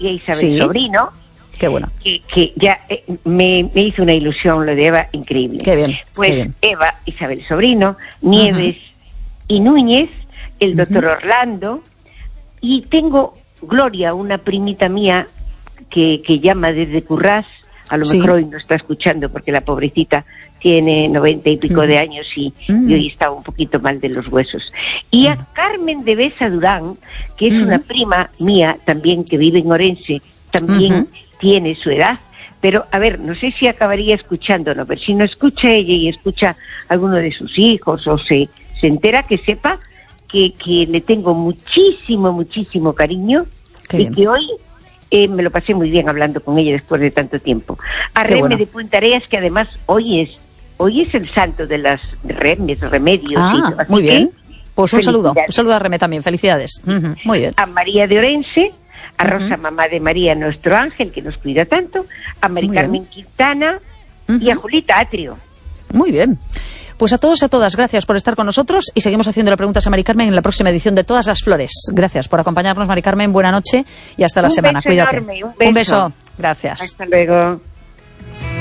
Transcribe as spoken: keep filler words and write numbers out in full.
y a Isabel Sí. Sobrino. Qué bueno. Que, que ya eh, me, me hizo una ilusión lo de Eva increíble. Qué bien. Pues qué bien. Eva, Isabel Sobrino, Nieves uh-huh. y Núñez, el doctor uh-huh. Orlando, y tengo Gloria, una primita mía que, que llama desde Currás, a lo sí. mejor hoy no está escuchando porque la pobrecita tiene noventa y pico uh-huh. de años y, uh-huh. y hoy está un poquito mal de los huesos. Y a uh-huh. Carmen de Besa Durán, que es uh-huh. una prima mía también que vive en Orense, también uh-huh. tiene su edad, pero a ver, no sé si acabaría escuchándonos, pero si no escucha ella y escucha a alguno de sus hijos o se, se entera, que sepa que, que le tengo muchísimo, muchísimo cariño. Qué y bien. Que hoy eh, me lo pasé muy bien hablando con ella después de tanto tiempo. A Qué Reme bueno. de Puntareas, que además hoy es hoy es el santo de las remes, remedios. Ah, y muy bien. Pues un saludo, un saludo a Reme también, felicidades. Uh-huh. Muy bien. A María de Orense, a Rosa, uh-huh. mamá de María, nuestro ángel, que nos cuida tanto, a Mari Muy Carmen bien. Quintana uh-huh. y a Julita Atrio. Muy bien. Pues a todos y a todas, gracias por estar con nosotros y seguimos haciéndole preguntas a Mari Carmen en la próxima edición de Todas las Flores. Gracias por acompañarnos, Mari Carmen, buena noche y hasta la un semana. Beso Cuídate. Enorme, un beso. Un beso. Gracias. Hasta luego.